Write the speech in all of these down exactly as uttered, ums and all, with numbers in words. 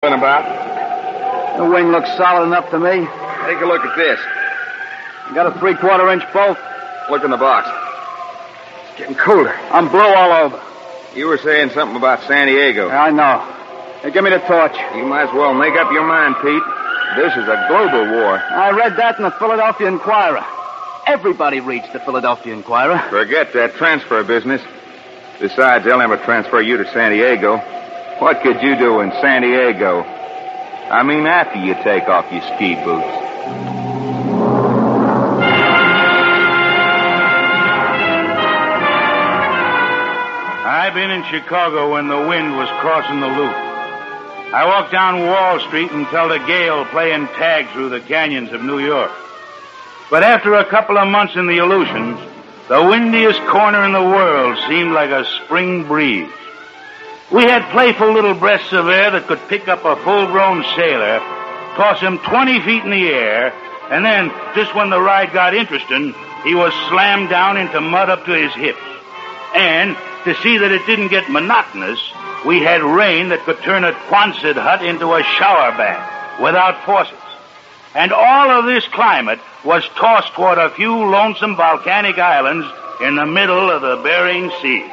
About? The wing looks solid enough to me. Take a look at this. You got a three-quarter inch bolt? Look in the box. It's getting colder. I'm blue all over. You were saying something about San Diego. Yeah, I know. Hey, give me the torch. You might as well make up your mind, Pete. This is a global war. I read that in the Philadelphia Inquirer. Everybody reads the Philadelphia Inquirer. Forget that transfer business. Besides, they'll never transfer you to San Diego. What could you do in San Diego? I mean, after you take off your ski boots. I've been in Chicago when the wind was crossing the loop. I walked down Wall Street and felt a gale playing tag through the canyons of New York. But after a couple of months in the Aleutians, the windiest corner in the world seemed like a spring breeze. We had playful little breaths of air that could pick up a full-grown sailor, toss him twenty feet in the air, and then, just when the ride got interesting, he was slammed down into mud up to his hips. And, to see that it didn't get monotonous, we had rain that could turn a Quonset hut into a shower bath without faucets. And all of this climate was tossed toward a few lonesome volcanic islands in the middle of the Bering Sea.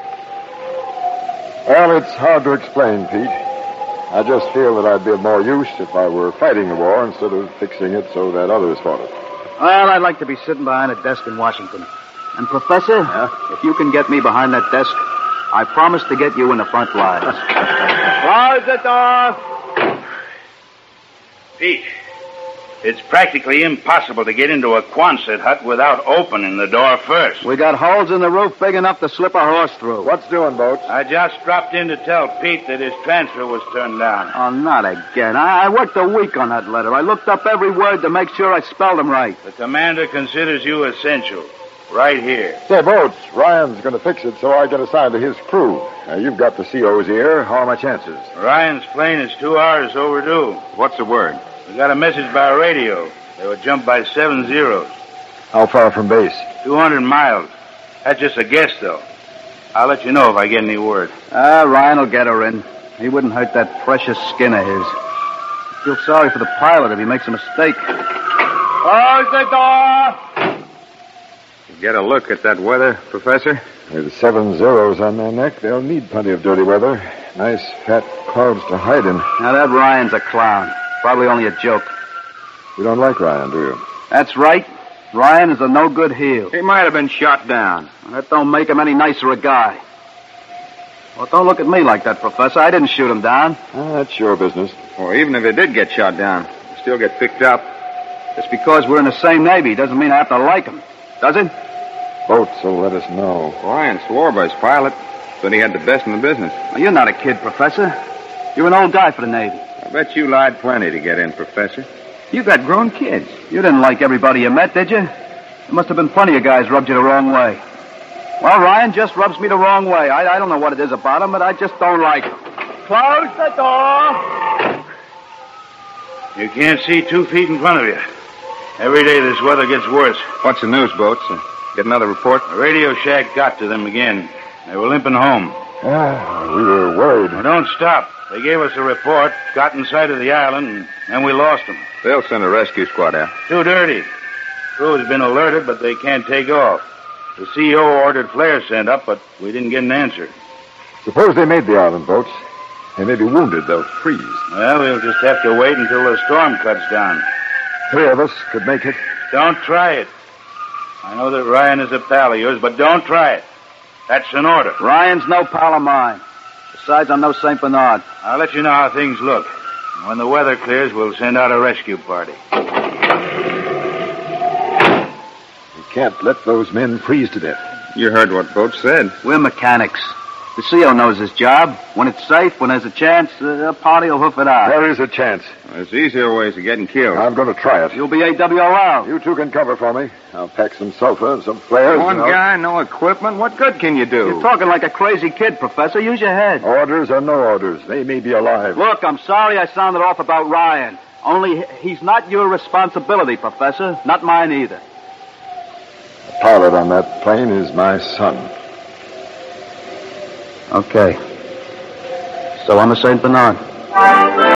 Well, it's hard to explain, Pete. I just feel that I'd be of more use if I were fighting the war instead of fixing it so that others fought it. Well, I'd like to be sitting behind a desk in Washington. And, Professor, yeah? if you can get me behind that desk, I promise to get you in the front lines. Close the door! Pete, it's practically impossible to get into a Quonset hut without opening the door first. We got holes in the roof big enough to slip a horse through. What's doing, Boats? I just dropped in to tell Pete that his transfer was turned down. Oh, not again. I, I worked a week on that letter. I looked up every word to make sure I spelled them right. The commander considers you essential. Right here. Say, Boats, Ryan's going to fix it so I get assigned to his crew. Now, you've got the C O's ear. How are my chances? Ryan's plane is two hours overdue. What's the word? We got a message by radio. They were jumped by seven zeros. How far from base? two hundred miles. That's just a guess, though. I'll let you know if I get any word. Ah, Ryan will get her in. He wouldn't hurt that precious skin of his. I feel sorry for the pilot if he makes a mistake. Close the door! Get a look at that weather, Professor. With seven zeros on their neck, they'll need plenty of dirty weather. Nice fat clouds to hide in. Now, that Ryan's a clown. Probably only a joke. You don't like Ryan, do you? That's right. Ryan is a no-good heel. He might have been shot down. Well, that don't make him any nicer a guy. Well, don't look at me like that, Professor. I didn't shoot him down. Ah, that's your business. Or even if he did get shot down, he'll still get picked up. Just because we're in the same Navy doesn't mean I have to like him. Does it? Boats will let us know. Ryan swore by his pilot, but he had the best in the business. Well, you're not a kid, Professor. You're an old guy for the Navy. I bet you lied plenty to get in, Professor. You got grown kids. You didn't like everybody you met, did you? There must have been plenty of guys rubbed you the wrong way. Well, Ryan just rubs me the wrong way. I, I don't know what it is about him, but I just don't like him. Close the door! You can't see two feet in front of you. Every day this weather gets worse. What's the news, Boats? Uh, get another report? The radio shack got to them again. They were limping home. Ah, we were worried. Well, don't stop. They gave us a report, got in sight of the island, and then we lost them. They'll send a rescue squad out. Too dirty. Crew has been alerted, but they can't take off. The C O ordered flares sent up, but we didn't get an answer. Suppose they made the island, Boats. They may be wounded. They'll freeze. Well, we'll just have to wait until the storm cuts down. Three of us could make it. Don't try it. I know that Ryan is a pal of yours, but don't try it. That's an order. Ryan's no pal of mine. Besides, I'm no Saint Bernard. I'll let you know how things look. When the weather clears, we'll send out a rescue party. We can't let those men freeze to death. You heard what Boats said. We're mechanics. The C O knows his job. When it's safe, when there's a chance, uh, a party will hoof it out. There is a chance. There's easier ways of getting killed. I'm going to try it. You'll be A W O L. You two can cover for me. I'll pack some sulfur and some flares. One and I'll... guy, no equipment. What good can you do? You're talking like a crazy kid, Professor. Use your head. Orders or no orders. They may be alive. Look, I'm sorry I sounded off about Ryan. Only he's not your responsibility, Professor. Not mine either. The pilot on that plane is my son. Okay. So I'm a Saint Bernard.